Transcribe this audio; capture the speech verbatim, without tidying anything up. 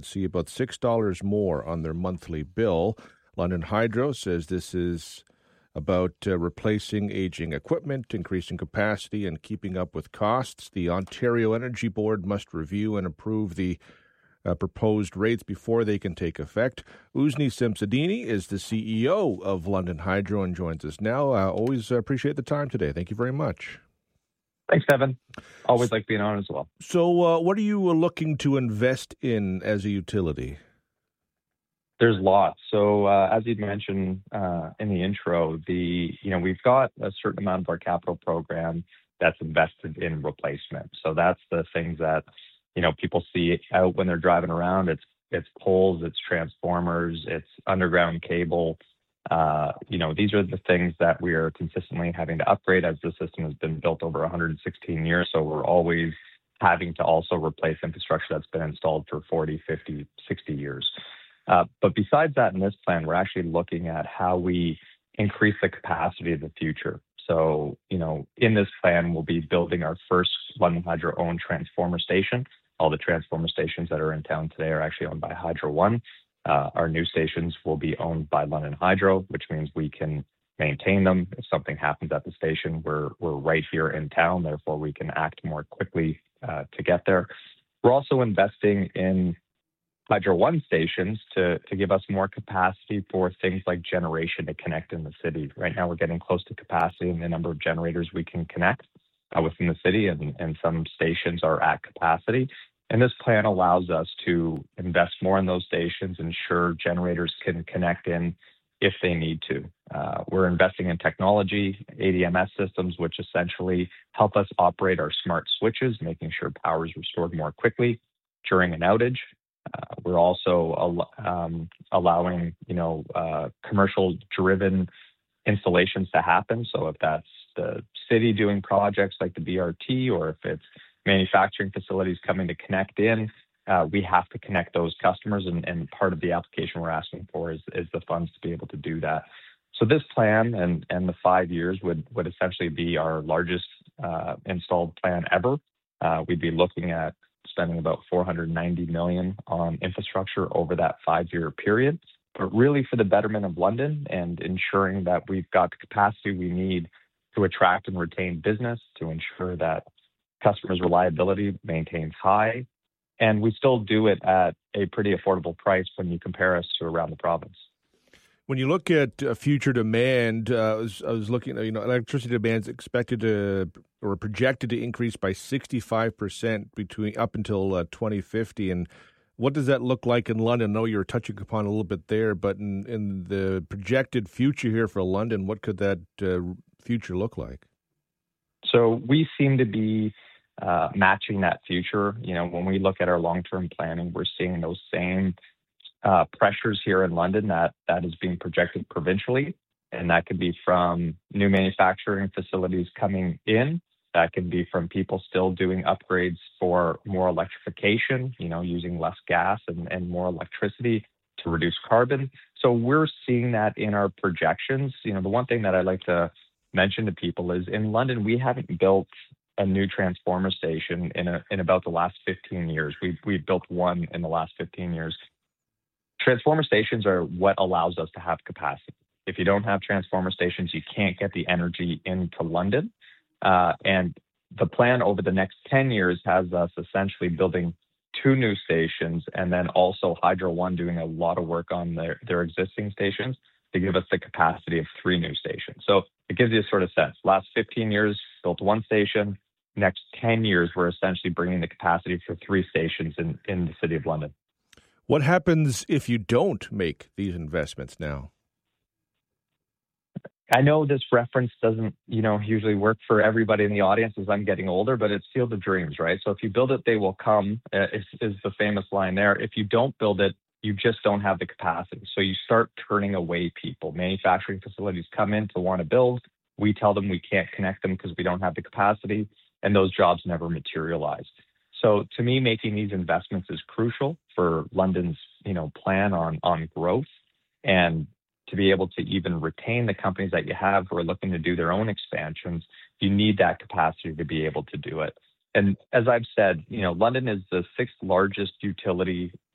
would see about six dollars more on their monthly bill. London Hydro says this is about uh, replacing aging equipment, increasing capacity, and keeping up with costs. The Ontario Energy Board must review and approve the uh, proposed rates before they can take effect. Uzni Simsadini is the C E O of London Hydro and joins us now. Uh, always appreciate the time today. Thank you very much. Thanks, Devin. Always like being on as well. So uh, what are you looking to invest in as a utility? There's lots. So uh, as you mentioned uh, in the intro, the you know we've got a certain amount of our capital program that's invested in replacement. So that's the things that you know people see out when they're driving around. It's it's poles, it's transformers, it's underground cable. Uh, you know these are the things that we are consistently having to upgrade as the system has been built over one hundred sixteen years. So we're always having to also replace infrastructure that's been installed for forty, fifty, sixty years. Uh, but besides that, in this plan, we're actually looking at how we increase the capacity of the future. So, you know, in this plan, we'll be building our first London Hydro-owned transformer station. All the transformer stations that are in town today are actually owned by Hydro One. Uh, our new stations will be owned by London Hydro, which means we can maintain them. If something happens at the station, we're we're right here in town. Therefore, we can act more quickly uh, to get there. We're also investing in Hydro One stations to, to give us more capacity for things like generation to connect in the city. Right now, we're getting close to capacity in the number of generators we can connect uh, within the city, and, and some stations are at capacity. And this plan allows us to invest more in those stations, ensure generators can connect in if they need to. Uh, we're investing in technology, A D M S systems, which essentially help us operate our smart switches, making sure power is restored more quickly during an outage. Uh, we're also al- um, allowing, you know, uh, commercial-driven installations to happen. So if that's the city doing projects like the B R T, or if it's manufacturing facilities coming to connect in, uh, we have to connect those customers. And, and part of the application we're asking for is, is the funds to be able to do that. So this plan and, and the five years would, would essentially be our largest uh, installed plan ever. Uh, we'd be looking at spending about four hundred ninety million dollars on infrastructure over that five-year period, but really for the betterment of London and ensuring that we've got the capacity we need to attract and retain business, to ensure that customers' reliability maintains high, and we still do it at a pretty affordable price when you compare us to around the province. When you look at uh, future demand, uh, I, was, I was looking at, you know, electricity demand is expected to, or projected to increase by sixty-five percent between up until uh, twenty fifty. And what does that look like in London? I know you were touching upon a little bit there, but in, in the projected future here for London, what could that uh, future look like? So we seem to be uh, matching that future. You know, when we look at our long-term planning, we're seeing those same Uh, pressures here in London that, that is being projected provincially. And that could be from new manufacturing facilities coming in. That can be from people still doing upgrades for more electrification, you know, using less gas and, and more electricity to reduce carbon. So we're seeing that in our projections. You know, the one thing that I like to mention to people is in London, we haven't built a new transformer station in a, in about the last fifteen years. We've, we've built one in the last fifteen years. Transformer stations are what allows us to have capacity. If you don't have transformer stations, you can't get the energy into London. Uh, and the plan over the next ten years has us essentially building two new stations, and then also Hydro One doing a lot of work on their, their existing stations to give us the capacity of three new stations. So it gives you a sort of sense. Last fifteen years, built one station. Next ten years, we're essentially bringing the capacity for three stations in, in the City of London. What happens if you don't make these investments now? I know this reference doesn't, you know, usually work for everybody in the audience as I'm getting older, but it's Field of Dreams, right? So if you build it, they will come, uh, is, is the famous line there. If you don't build it, you just don't have the capacity. So you start turning away people. Manufacturing facilities come in to want to build. We tell them we can't connect them because we don't have the capacity, and those jobs never materialize. So to me, making these investments is crucial for London's, you know, plan on, on growth, and to be able to even retain the companies that you have who are looking to do their own expansions, you need that capacity to be able to do it. And as I've said, you know, London is the sixth largest utility